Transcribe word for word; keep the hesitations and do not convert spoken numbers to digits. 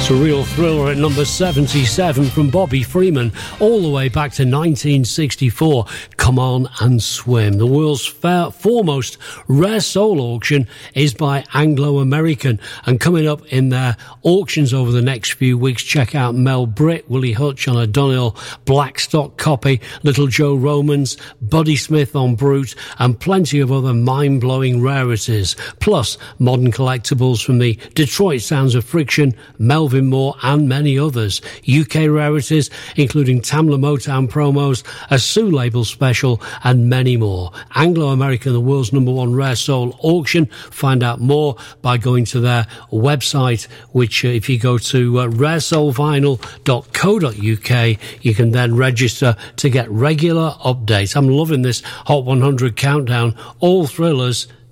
It's a real thriller at number seventy-seven from Bobby Freeman, all the way back to nineteen sixty-four. Come On and Swim. The world's fa- foremost rare soul auction is by Anglo American, and coming up in their auctions over the next few weeks, check out Mel Britt, Willie Hutch on a Donnell Blackstock copy, Little Joe Romans, Buddy Smith on Brute, and plenty of other mind-blowing rarities, plus modern collectibles from the Detroit Sounds of Friction, Melvin Moore and many others. U K rarities including Tamla Motown promos, a Sue label special and many more. Anglo American, the world's number one rare soul auction. Find out more by going to their website, which uh, if you go to uh, rare soul vinyl dot co dot uk, you can then register to get regular updates. I'm loving this Hot one hundred countdown, all thrillers